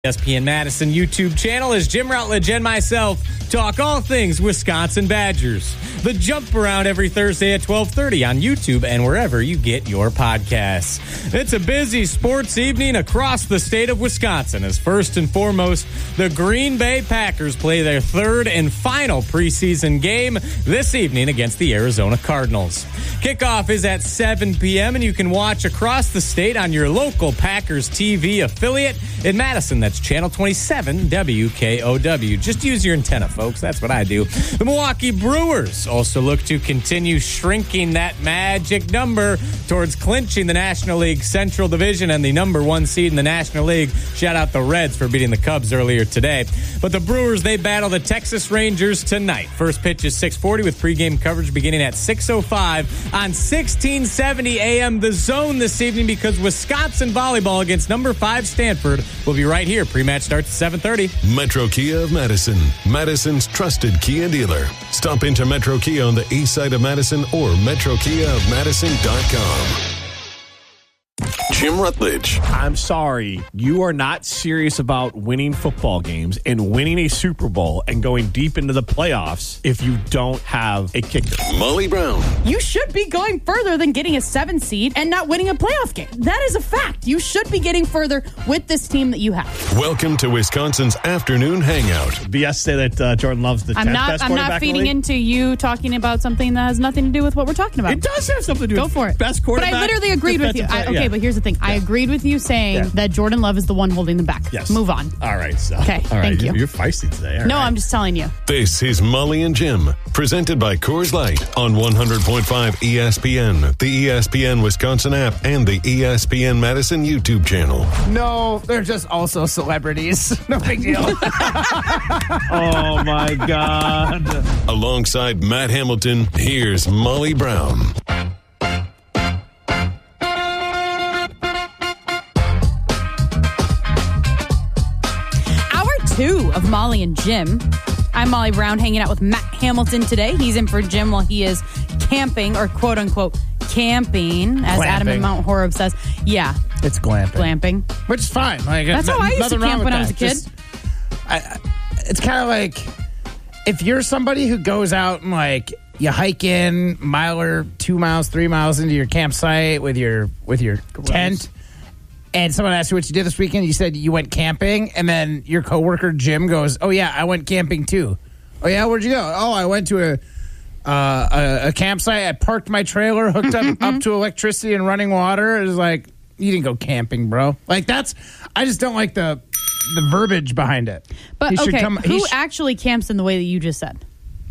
ESPN Madison YouTube channel as Jim Rutledge and myself talk all things Wisconsin Badgers. The Jump Around every Thursday at 12:30 on YouTube and wherever you get your podcasts. It's a busy sports evening across the state of Wisconsin as first and foremost, the Green Bay Packers play their third and final preseason game this evening against the Arizona Cardinals. Kickoff is at 7 p.m. and you can watch across the state on your local Packers TV affiliate in Madison. That's Channel 27 WKOW. Just use your antenna, folks. That's what I do. The Milwaukee Brewers also look to continue shrinking that magic number towards clinching the National League Central Division and the number one seed in the National League. Shout out the Reds for beating the Cubs earlier today. But the Brewers, they battle the Texas Rangers tonight. First pitch is 6:40 with pregame coverage beginning at 6:05 on 1670 AM The Zone this evening because Wisconsin volleyball against number 5 Stanford will be right here. Pre-match starts at 7:30. Metro Kia of Madison, Madison's trusted Kia dealer. Stop into Metro Kia on the east side of Madison or metrokiaofmadison.com. Jim Rutledge. I'm sorry. You are not serious about winning football games and winning a Super Bowl and going deep into the playoffs if you don't have a kicker. Molly Brown. You should be going further than getting a 7 seed and not winning a playoff game. That is a fact. You should be getting further with this team that you have. Welcome to Wisconsin's afternoon hangout. BS say that Jordan Love's the 10th best quarterback I'm not feeding into you talking about something that has nothing to do with what we're talking about. It does have something to do with Go for it. Best quarterback. But I literally agreed with you. Okay, but here's the thing. I agreed with you saying that Jordan Love is the one holding them back. Yes. Move on. All right. So. Okay, all right. thank you. You're feisty today. All no, right. I'm just telling you. This is Molly and Jim, presented by Coors Light on 100.5 ESPN, the ESPN Wisconsin app, and the ESPN Madison YouTube channel. No, they're just also celebrities. No big deal. Oh, my God. Alongside Matt Hamilton, here's Molly Brown. Two of Molly and Jim. I'm Molly Brown hanging out with Matt Hamilton today. He's in for Jim while he is camping or quote unquote camping, as glamping. Adam in Mount Horeb says. Yeah. It's glamping. Glamping. Which is fine. Like, that's how I used to camp when I was a kid. It's kind of like if you're somebody who goes out and like you hike in a mile or 2 miles, 3 miles into your campsite with your tent. And someone asked you what you did this weekend. You said you went camping, and then your coworker Jim goes, "Oh yeah, I went camping too." "Oh yeah, where'd you go?" "Oh, I went to a campsite. I parked my trailer, hooked up to electricity and running water." It was like, you didn't go camping, bro. Like that's. I just don't like the verbiage behind it. But okay, who actually camps in the way that you just said?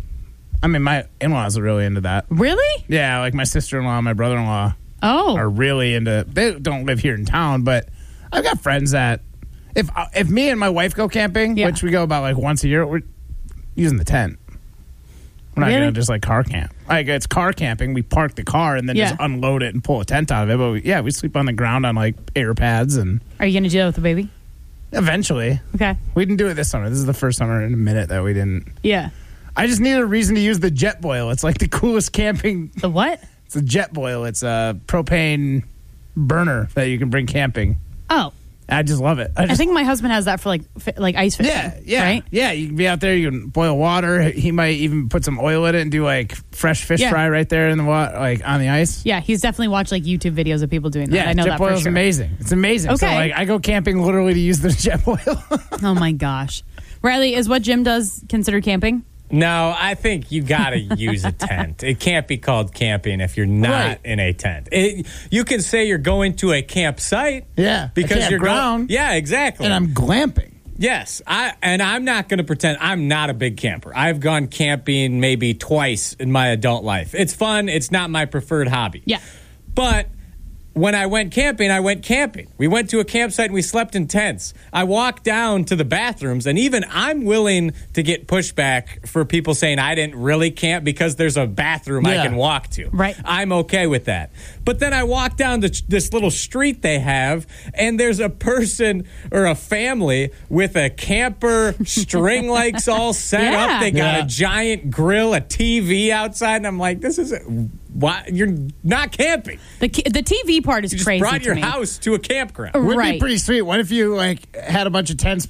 I mean, my in-laws are really into that. Really? Yeah, like my sister-in-law, and my brother-in-law. Oh, are really into. They don't live here in town, but I've got friends that if me and my wife go camping, which we go about like once a year, we're using the tent. We're not gonna just like car camp. Like it's car camping. We park the car and then just unload it and pull a tent out of it. But we sleep on the ground on like air pads. And are you gonna do that with the baby? Eventually. Okay. We didn't do it this summer. This is the first summer in a minute that we didn't. Yeah. I just needed a reason to use the jet boil. It's like the coolest camping. The what? It's a jet boil. It's a propane burner that you can bring camping. Oh. I just love it. I think my husband has that for like ice fishing. Yeah. Right? Yeah, you can be out there, you can boil water. He might even put some oil in it and do like fresh fish fry right there in the water, like on the ice. Yeah, he's definitely watched like YouTube videos of people doing that. Yeah, I know jet that boil for is sure. amazing. It's amazing. Okay. So like I go camping literally to use the jet boil. Oh my gosh. Riley, is what Jim does considered camping? No, I think you got to use a tent. It can't be called camping if you're not in a tent. You can say you're going to a campsite. Yeah, because you're ground. Yeah, exactly. And I'm glamping. Yes, I'm not going to pretend I'm not a big camper. I've gone camping maybe twice in my adult life. It's fun. It's not my preferred hobby. Yeah. But when I went camping. We went to a campsite and we slept in tents. I walked down to the bathrooms, and even I'm willing to get pushback for people saying I didn't really camp because there's a bathroom I can walk to. Right. I'm okay with that. But then I walk down this little street they have, and there's a person or a family with a camper, string lights all set up. They got a giant grill, a TV outside, and I'm like, this is why you're not camping. The TV part is You just crazy brought to your me. house to a campground. Would Right. be pretty sweet. What if you like had a bunch of tents